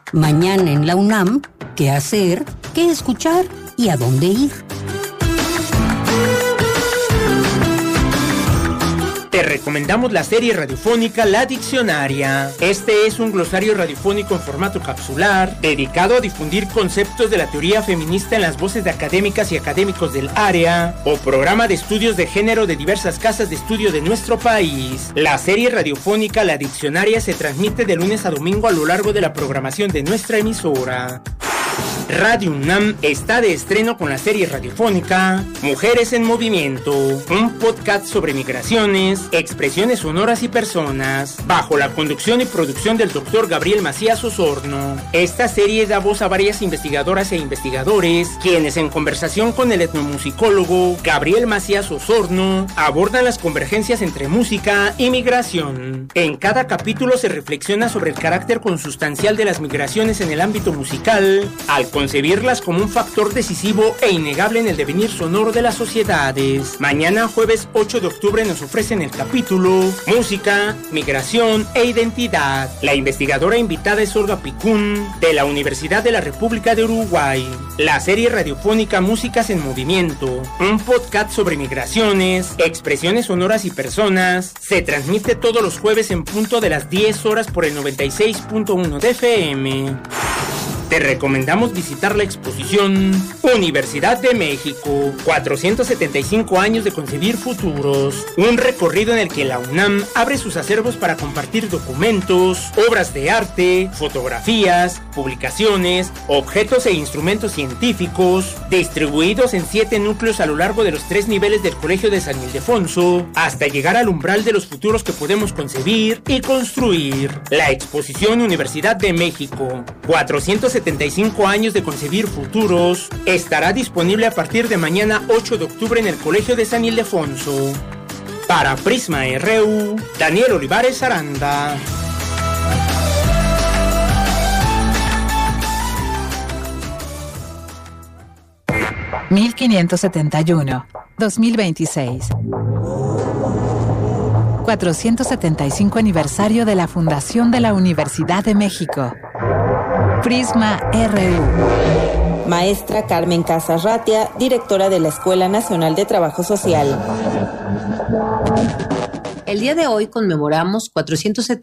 Mañana en la UNAM, ¿qué hacer, qué escuchar y a dónde ir? Te recomendamos la serie radiofónica La Diccionaria. Este es un glosario radiofónico en formato capsular dedicado a difundir conceptos de la teoría feminista en las voces de académicas y académicos del área o programa de estudios de género de diversas casas de estudio de nuestro país. La serie radiofónica La Diccionaria se transmite de lunes a domingo a lo largo de la programación de nuestra emisora. Radio UNAM está de estreno con la serie radiofónica Mujeres en Movimiento, un podcast sobre migraciones, expresiones sonoras y personas, bajo la conducción y producción del Dr. Gabriel Macías Osorno. Esta serie da voz a varias investigadoras e investigadores, quienes en conversación con el etnomusicólogo Gabriel Macías Osorno abordan las convergencias entre música y migración. En cada capítulo se reflexiona sobre el carácter consustancial de las migraciones en el ámbito musical, al concebirlas como un factor decisivo e innegable en el devenir sonoro de las sociedades. Mañana, jueves 8 de octubre, nos ofrecen el capítulo Música, Migración e Identidad. La investigadora invitada es Olga Picún, de la Universidad de la República de Uruguay. La serie radiofónica Músicas en Movimiento, un podcast sobre migraciones, expresiones sonoras y personas, se transmite todos los jueves en punto de las 10 horas por el 96.1 de FM. Te recomendamos visitar la exposición Universidad de México, 475 años de concebir futuros, un recorrido en el que la UNAM abre sus acervos para compartir documentos, obras de arte, fotografías, publicaciones, objetos e instrumentos científicos, distribuidos en 7 núcleos a lo largo de los 3 niveles del Colegio de San Ildefonso, hasta llegar al umbral de los futuros que podemos concebir y construir. La exposición Universidad de México, 475 años de concebir futuros, estará disponible a partir de mañana 8 de octubre en el Colegio de San Ildefonso. Para Prisma RU, Daniel Olivares Aranda. (1571) 2026. 475 aniversario de la fundación de la Universidad de México. Prisma RU. Maestra Carmen Casarratia, directora de la Escuela Nacional de Trabajo Social. El día de hoy conmemoramos 475